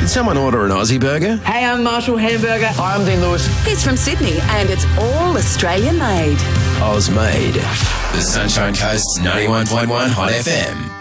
Did someone order an Aussie burger? Hey, I'm Marshall Hamburger. Hi, I'm Dean Lewis. He's from Sydney and it's all Australian made. Oz made. The Sunshine Coast's 91.1 Hot FM.